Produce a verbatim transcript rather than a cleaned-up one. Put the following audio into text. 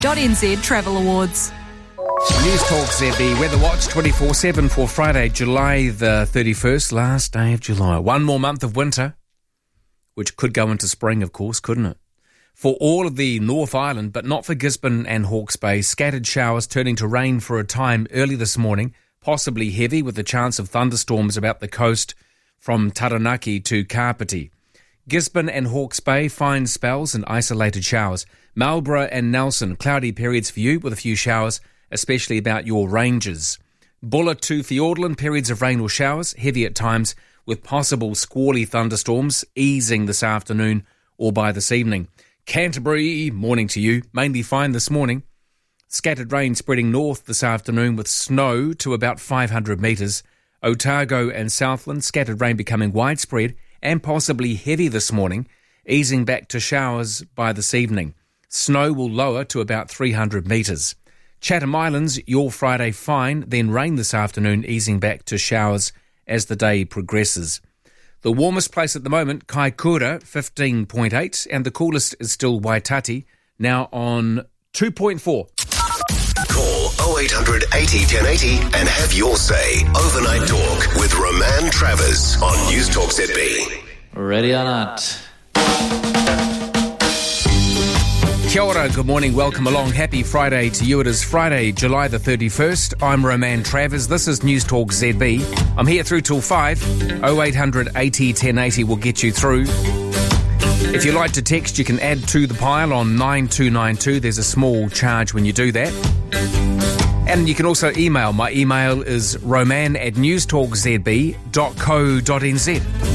N Z Travel Awards. News Talk Z B Weather Watch twenty-four seven for Friday, July the thirty-first, last day of July. One more month of winter, which could go into spring, of course, couldn't it? For all of the North Island, but not for Gisborne and Hawke's Bay. Scattered showers turning to rain for a time early this morning, possibly heavy with a chance of thunderstorms about the coast from Taranaki to Kapiti. Gisborne and Hawke's Bay, fine spells and isolated showers. Marlborough and Nelson, cloudy periods for you with a few showers, especially about your ranges. Buller to Fiordland, periods of rain or showers, heavy at times, with possible squally thunderstorms easing this afternoon or by this evening. Canterbury, morning to you, mainly fine this morning. Scattered rain spreading north this afternoon with snow to about five hundred metres. Otago and Southland, scattered rain becoming widespread and possibly heavy this morning, easing back to showers by this evening. Snow will lower to about three hundred metres. Chatham Islands, your Friday fine, then rain this afternoon, easing back to showers as the day progresses. The warmest place at the moment, Kaikoura, fifteen point eight, and the coolest is still Waitati, now on two point four. Call oh eight hundred eighty ten eighty and have your say. Overnight Talk with Roman Travers on News Talk Z B. Ready or not? Kia ora, good morning, welcome along. Happy Friday to you. It is Friday, July the thirty-first. I'm Roman Travers. This is News Talk Z B. I'm here through till five. oh eight hundred eighty ten eighty will get you through. If you like to text, you can add to the pile on nine two nine two. There's a small charge when you do that. And you can also email. My email is roman at newstalkzb dot co dot n z.